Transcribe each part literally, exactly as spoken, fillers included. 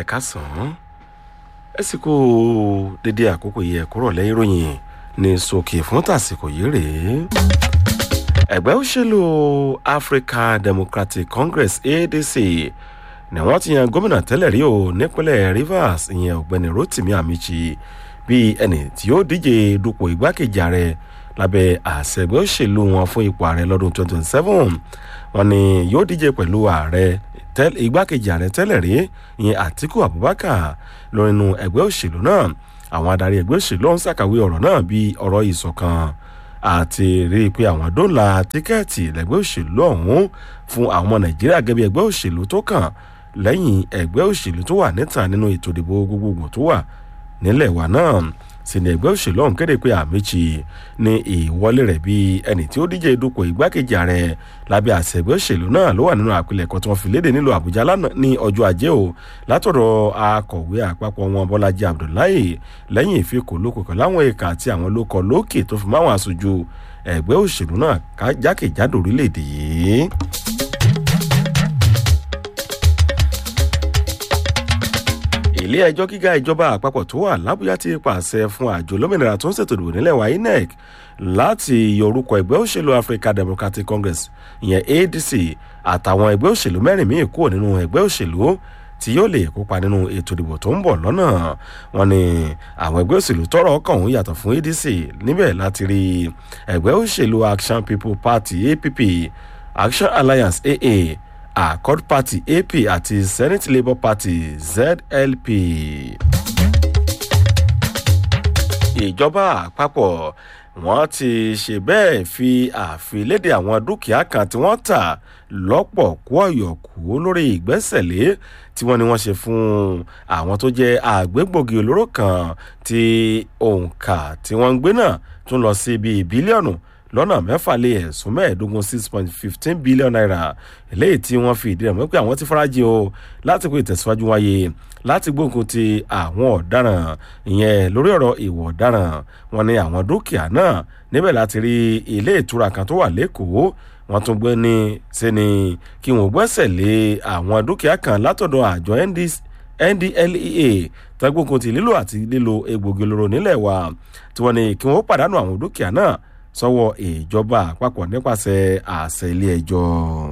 ẹ̀ka sàn án ẹ sì kó dédé àkókò yìí ẹ kúrò lẹ́yìn ìròyìn ní sókè fún tàsìkò yìí rèé. ẹgbẹ́ òṣèlú African Democratic Congress A D C ni wọ́n ti yan gómìnà tẹ́lẹ̀ rí o nípínlẹ̀ Rivers ìyẹn ọ̀gbẹ́ni Rotimi Amichi bíi ẹni tí ó díje dupò igbákejì ààrẹ lábẹ́ àṣẹ ẹgbẹ́ òṣèlú wọn fún ipò ààrẹ lọ́dún twenty twenty-seven. wọ́n ní yóò díje pẹ̀lú ààrẹ igbákejì ààrẹ tẹ́lẹ̀ rí ìyẹn Atiku Abubakar lórinú ẹgbẹ́ òṣèlú náà. àwọn adarí ẹgbẹ́ òṣèlú ọ̀hún ṣàkàwé ọ̀rọ̀ náà bíi ọ̀rọ̀ ìṣọ̀kan àti rí i pé àwọn dọ́là tíkẹ́ẹ̀tì lẹ́gbẹ́ òṣèlú ọ̀hún fún àwọn ọmọ Nàìjíríà gẹ́gẹ́ bí ẹgbẹ́ òṣèlú tó kàn lẹ́yìn ẹgbẹ́ òṣèlú tó wà níta nínú ètò ìdìbò gbogbogbò tó wà nílẹ̀ wa náà. sì ni ẹgbẹ́ òṣèlú ọ̀hún kéde pé Amichi ní ìwọlé rẹ̀ bíi ẹni tí ó díje dupò igbákejì ààrẹ lábẹ́ àṣẹ ẹgbẹ́ òṣèlú náà ló wà nínú àpilẹ̀kọ tí wọ́n fi léde nílùú Àbújá lánàá ní ọjọ́ ajé o látọ̀dọ̀ akọ̀wé àpapọ̀ wọn Bọ́lájí Abdullahi lẹ́yìn ìfikùnlukùn láwọn ẹ̀ka àti àwọn olókọ̀ lókè tó fi máwọn aṣojú ẹgbẹ́ òṣèlú náà jákèjádò orílẹ̀-èdè yìí. ilé ẹjọ́ gíga ìjọba àpapọ̀ tó wà l'Ábújá ti pàṣẹ fún àjọ olómìnira tó ń ṣètò ìdìbò nílẹ̀ wa I N E C láti yọ orúkọ ẹgbẹ́ òṣèlú African Democratic Congress ìyẹn A D C àtàwọn ẹgbẹ́ òṣèlú mẹ́rin míì kúrò nínú ẹgbẹ́ òṣèlú tí yóò lè kópa nínú ètò ìdìbò tó ń bọ̀ lọ́nà. wọ́n ní àwọn ẹgbẹ́ òṣèlú tọ́rọ̀ kàn ń yàtọ̀ fún A D C níbẹ̀ láti rí ẹgbẹ́ òṣèlú Action People Party A P P, Action Alliance A A, Accord Party A P àti Senate Labour Party Z L P. ìjọba àpapọ̀ wọ́n ti ṣe bẹ́ẹ̀ fi àfilédè àwọn dúkìá kan tí wọ́n tà lọ́pọ̀ kú ọ̀yọ̀kú lórí ìgbésẹ̀lé tí wọ́n ní wọ́n ṣe fún àwọn tó jẹ́ àgbégbògi olóró kan tí òǹkà tí wọ́n ń gbé náà tún lọ sí bíi bílíọ̀nù lọ́nà mẹ́fà lé ẹ̀sùn mẹ́ẹ̀ẹ́dógún six point fifteen billion naira eléyìí tí wọ́n fi ìdí rẹ̀ mọ́ pé àwọn ti farajìn o láti kó ìtẹ̀síwájú wáyé láti gbógun ti àwọn ọ̀daràn ìyẹn lórí ọ̀rọ̀ ìwọ̀ ọ̀daràn. wọ́n ní àwọn dúkìá náà níbẹ̀ láti rí ilé ìtura kan tó wà lẹ́kọ̀ọ́. wọ́n tún gbé ní sẹ́ni kí wọ́n gbẹ́sẹ̀ lé àwọn dúkìá kan látọ̀dọ̀ àjọ N D L E A tágbógun ti lílò àti lílo egbògi olóró nílẹ̀ wa tí wọ́n ní kí wọ́n pàdánù àwọn dúkìá náà sọ́wọ́ ìjọba àpapọ̀ nípasẹ̀ àṣẹ ilé ẹjọ́.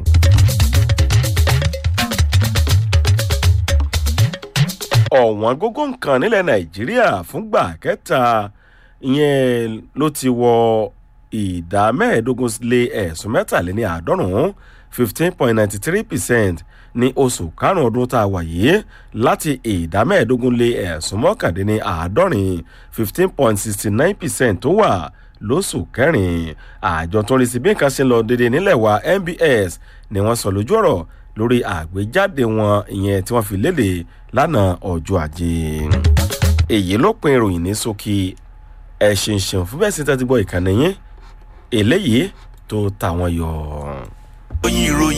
ọ̀wọ́n gógó nǹkan nílẹ̀ Nàìjíríà fúngbà kẹta ìyẹn ló ti wọ ìdá mẹ́ẹ̀ẹ́dógún lé ẹ̀sùn mẹ́tàléní àádọ́rùn-ún fifteen point ninety three percent ní oṣù karùn-ún ọdún tá a wà yìí láti ìdá mẹ́ẹ̀ẹ́dógún lé ẹ̀sùn mọ́kàndínní àádọ́rin fifteen point sixty nine percent tó wà lóṣù kẹrin. àjọ tó ń rí sí bí nǹkan ṣe ń lọ dédé nílẹ̀ wa N B S ni wọ́n sọ lójú ọ̀rọ̀ lórí àgbéjáde wọn ìyẹn tí wọ́n fi léde lánàá ọjọ́ ajé. èyí ló pin ìròyìn ní ṣókí ẹ ṣeun ṣeun fún bẹ́ẹ̀ sí tẹ́tí gbọ́ ìkànnì yín eléyìí tó tàwọn yọ. ìròyìn ìròyìn